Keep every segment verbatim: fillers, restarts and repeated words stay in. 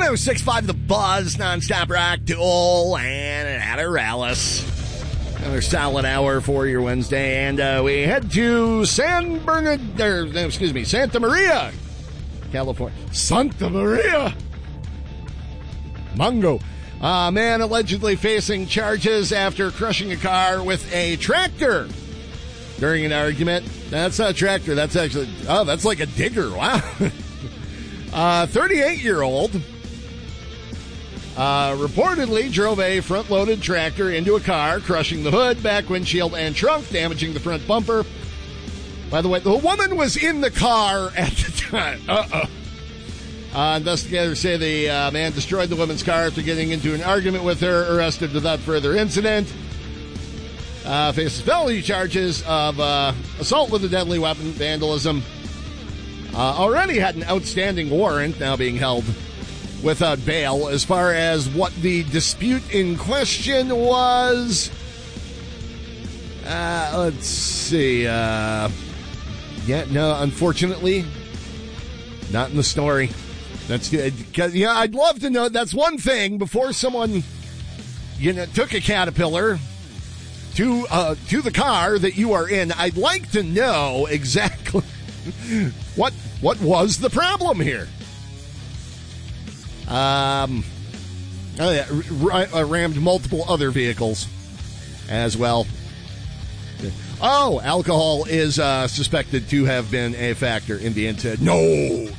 oh six point five The Buzz, nonstop rock, Duel, and Adoralis. Another solid hour for your Wednesday, and uh, we head to San Bernardino, excuse me, Santa Maria, California. Santa Maria! Mungo. A man allegedly facing charges after crushing a car with a tractor during an argument. That's not a tractor. That's actually, oh, that's like a digger. Wow. uh, thirty-eight-year-old uh, reportedly drove a front-loaded tractor into a car, crushing the hood, back windshield, and trunk, damaging the front bumper. By the way, the woman was in the car at the time. Uh-oh. Uh, investigators say the uh, man destroyed the woman's car after getting into an argument with her, arrested without further incident. Uh, faces felony charges of uh, assault with a deadly weapon, vandalism. Uh, already had an outstanding warrant, now being held without bail. As far as what the dispute in question was, uh, let's see. Uh, yeah, no, unfortunately, not in the story. That's good. Yeah, I'd love to know. That's one thing. Before someone, you know, took a Caterpillar to uh, to the car that you are in, I'd like to know exactly what what was the problem here. Um, oh yeah, r- rammed multiple other vehicles as well. Oh, alcohol is uh, suspected to have been a factor in the incident. No.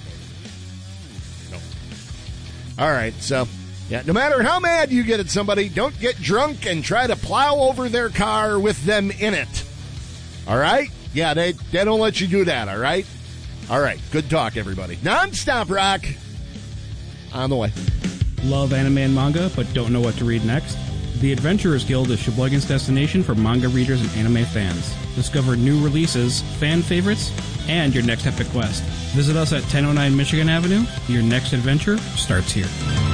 All right, so, yeah, no matter how mad you get at somebody, don't get drunk and try to plow over their car with them in it. All right? Yeah, they, they don't let you do that, all right? All right, good talk, everybody. Non-stop rock on the way. Love anime and manga, but don't know what to read next? The Adventurers Guild is Sheboygan's destination for manga readers and anime fans. Discover new releases, fan favorites, and your next epic quest. Visit us at ten oh nine Michigan Avenue. Your next adventure starts here.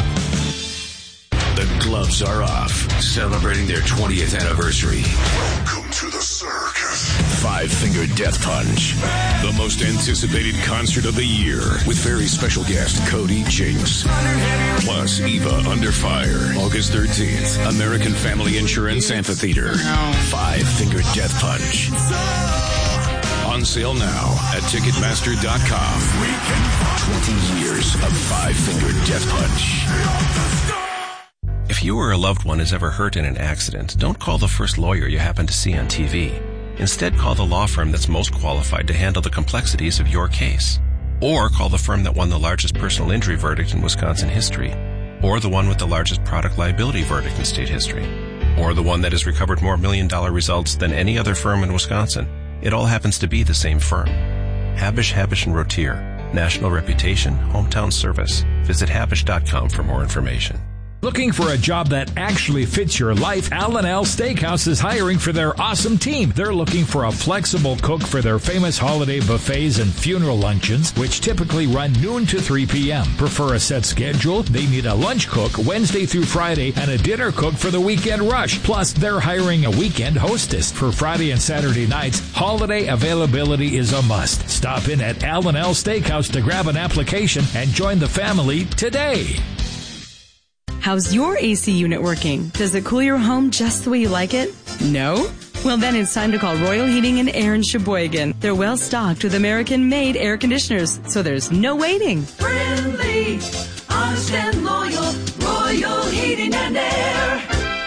The gloves are off, celebrating their twentieth anniversary. Welcome to the circus. Five Finger Death Punch, the most anticipated concert of the year, with very special guest Cody Jinks. Plus Eva Under Fire, August thirteenth, American Family Insurance Amphitheater. Five Finger Death Punch. On sale now at Ticketmaster dot com. twenty years of Five Finger Death Punch. If you or a loved one is ever hurt in an accident, don't call the first lawyer you happen to see on T V. Instead, call the law firm that's most qualified to handle the complexities of your case. Or call the firm that won the largest personal injury verdict in Wisconsin history. Or the one with the largest product liability verdict in state history. Or the one that has recovered more million-dollar results than any other firm in Wisconsin. It all happens to be the same firm. Habish, Habish and Rotier. National reputation, hometown service. Visit Habish dot com for more information. Looking for a job that actually fits your life? Al and Al Steakhouse is hiring for their awesome team. They're looking for a flexible cook for their famous holiday buffets and funeral luncheons, which typically run noon to three p.m. Prefer a set schedule? They need a lunch cook Wednesday through Friday and a dinner cook for the weekend rush. Plus, they're hiring a weekend hostess for Friday and Saturday nights. Holiday availability is a must. Stop in at Al and Al Steakhouse to grab an application and join the family today. How's your A C unit working? Does it cool your home just the way you like it? No? Well, then it's time to call Royal Heating and Air in Sheboygan. They're well stocked with American-made air conditioners, so there's no waiting. Friendly, honest and loyal, Royal Heating and Air.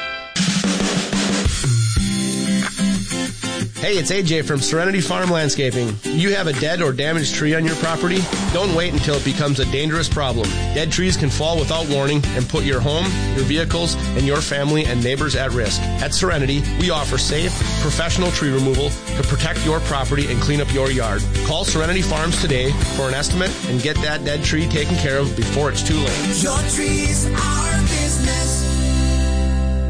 Hey, it's A J from Serenity Farm Landscaping. You have a dead or damaged tree on your property? Don't wait until it becomes a dangerous problem. Dead trees can fall without warning and put your home, your vehicles, and your family and neighbors at risk. At Serenity, we offer safe, professional tree removal to protect your property and clean up your yard. Call Serenity Farms today for an estimate and get that dead tree taken care of before it's too late. Your trees are business.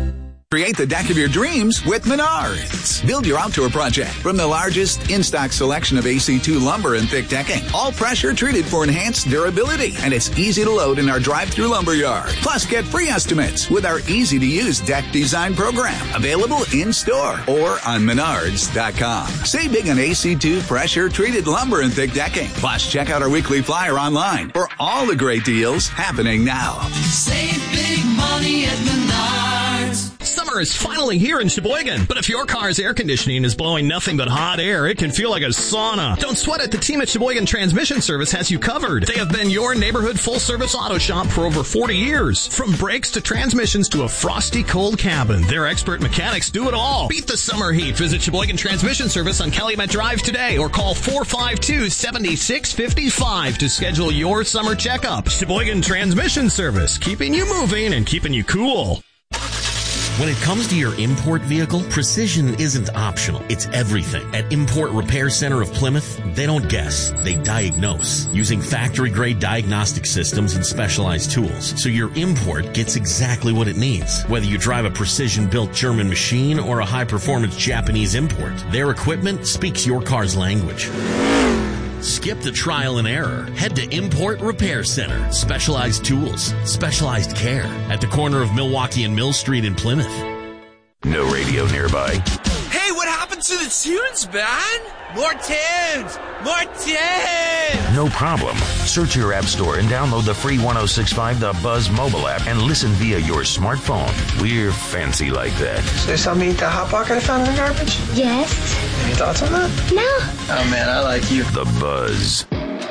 Create the deck of your dreams with Menards. Build your outdoor project from the largest in-stock selection of A C two lumber and thick decking. All pressure treated for enhanced durability. And it's easy to load in our drive-through lumber yard. Plus, get free estimates with our easy-to-use deck design program. Available in-store or on menards dot com. Save big on A C two pressure-treated lumber and thick decking. Plus, check out our weekly flyer online for all the great deals happening now. Save big money at Menards. Summer is finally here in Sheboygan, but if your car's air conditioning is blowing nothing but hot air, it can feel like a sauna. Don't sweat it. The team at Sheboygan Transmission Service has you covered. They have been your neighborhood full-service auto shop for over forty years. From brakes to transmissions to a frosty cold cabin, their expert mechanics do it all. Beat the summer heat. Visit Sheboygan Transmission Service on Calumet Drive today or call four five two, seven six five five to schedule your summer checkup. Sheboygan Transmission Service, keeping you moving and keeping you cool. When it comes to your import vehicle, precision isn't optional. It's everything. At Import Repair Center of Plymouth, they don't guess. They diagnose using factory-grade diagnostic systems and specialized tools. So your import gets exactly what it needs. Whether you drive a precision-built German machine or a high-performance Japanese import, their equipment speaks your car's language. Skip the trial and error. Head to Import Repair Center. Specialized tools, specialized care at the corner of Milwaukee and Mill Street in Plymouth. No radio nearby. Hey, what happened to the tunes, man? More tunes! More tunes! No problem. Search your app store and download the free one oh six point five The Buzz mobile app and listen via your smartphone. We're fancy like that. Is there something to eat the Hot Pocket I found in the garbage? Yes. Any thoughts on that? No. Oh, man, I like you. The Buzz.